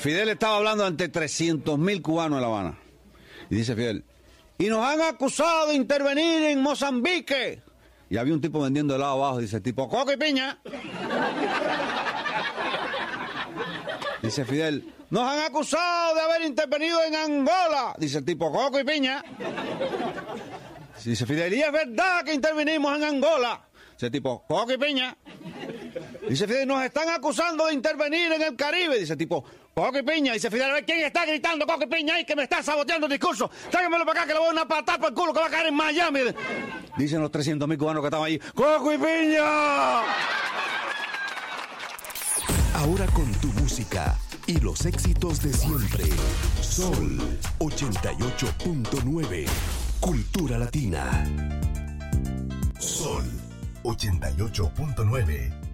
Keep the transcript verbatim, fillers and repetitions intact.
Fidel estaba hablando ante trescientos mil cubanos en La Habana. Y dice Fidel, y nos han acusado de intervenir en Mozambique. Y había un tipo vendiendo helado abajo, dice el tipo, coco y piña. Dice Fidel, nos han acusado de haber intervenido en Angola. Dice el tipo, coco y piña. Dice Fidel, y es verdad que intervinimos en Angola. Dice el tipo, coco y piña. Dice Fidel, nos están acusando de intervenir en el Caribe. Dice el tipo, coco y piña. Dice Fidel, a ver, ¿quién está gritando coco y piña ahí que me está saboteando el discurso? Tráigamelo para acá que le voy a una patada por el culo que va a caer en Miami. Dicen los trescientos mil cubanos que estaban ahí, coco y piña. Ahora con tu música y los éxitos de siempre. Sol ochenta y ocho punto nueve. Cultura Latina. Sol ochenta y ocho punto nueve.